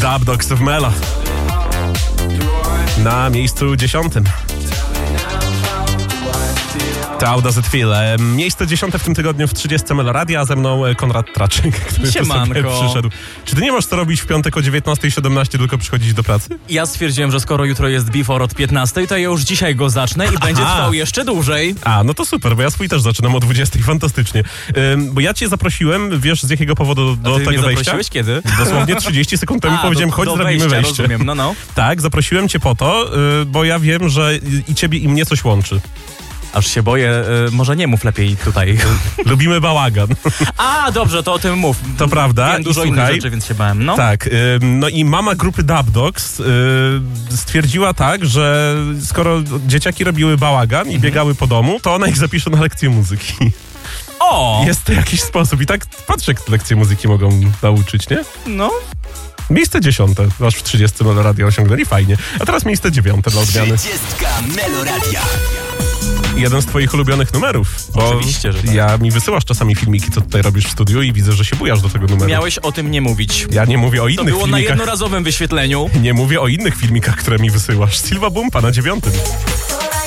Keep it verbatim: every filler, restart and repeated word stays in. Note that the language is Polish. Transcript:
Dub Dogs w Melo. Na miejscu dziesiątym. To Audacy Feel. Miejsce dziesiąte w tym tygodniu w trzydziestce Meloradia, a ze mną Konrad Traczyk, który tu sobie przyszedł. Czy ty nie możesz co robić w piątek o dziewiętnastej siedemnaście, tylko przychodzić do pracy? Ja stwierdziłem, że skoro jutro jest before od piętnastej, to ja już dzisiaj go zacznę i będzie Aha. trwał jeszcze dłużej. A, no to super, bo ja swój też zaczynam o dwudziestej, fantastycznie. Ym, bo ja cię zaprosiłem, wiesz z jakiego powodu do, do A ty tego mnie wejścia? zaprosiłeś kiedy? Dosłownie trzydzieści sekund temu A, powiedziałem, do, chodź, do zrobimy wejścia, wejście. Rozumiem, no, no. Tak, zaprosiłem cię po to, yy, bo ja wiem, że i ciebie i mnie coś łączy. Aż się boję, y, może nie mów lepiej tutaj. Lubimy bałagan. A, dobrze, to o tym mów. To prawda. Wiem dużo I innych słuchaj, rzeczy, więc się bałem, no. Tak, yy, no i mama grupy Dub Dogs yy, stwierdziła tak, że skoro dzieciaki robiły bałagan i Mhm. biegały po domu, to ona ich zapisze na lekcję muzyki. O! Jest to jakiś sposób i tak patrz, jak lekcje muzyki mogą nauczyć, nie? No. Miejsce dziesiąte, aż w trzydziestce Meloradia osiągnęli, fajnie. A teraz miejsce dziewiąte dla odmiany. trzydziestka Meloradia. Jeden z twoich ulubionych numerów. Bo Oczywiście, że tak. ja mi wysyłasz czasami filmiki, co tutaj robisz w studiu i widzę, że się bujasz do tego numeru. Miałeś o tym nie mówić. Ja nie mówię o To innych było na filmikach. jednorazowym wyświetleniu. Nie mówię o innych filmikach, które mi wysyłasz. Silva Bumpa na dziewiątym.